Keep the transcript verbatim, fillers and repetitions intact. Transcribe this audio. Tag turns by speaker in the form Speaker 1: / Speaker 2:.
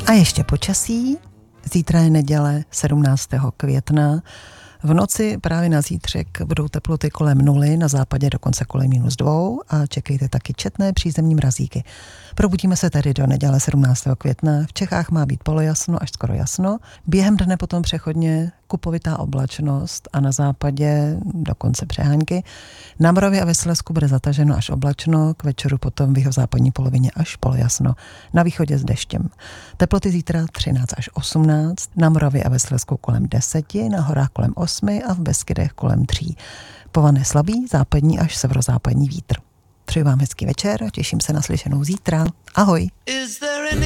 Speaker 1: A ještě počasí. Zítra je neděle sedmnáctého května. V noci právě na zítřek budou teploty kolem nuly, na západě dokonce kolem minus dvou a čekejte taky četné přízemní mrazíky. Probudíme se tedy do neděle sedmnáctého května. V Čechách má být polojasno až skoro jasno. Během dne potom přechodně kupovitá oblačnost a na západě dokonce přehánky. Na Moravě a ve Slezsku bude zataženo až oblačno, k večeru potom v jihozápadní polovině až polojasno. Na východě s deštěm. Teploty zítra třináct až osmnáct, na Moravě a ve Slezsku kolem deseti, na horách kolem osmi a v Beskydech kolem tří. Pované slabý, západní až severozápadní vítr. Přeji vám hezký večer, těším se na slyšenou zítra. Ahoj!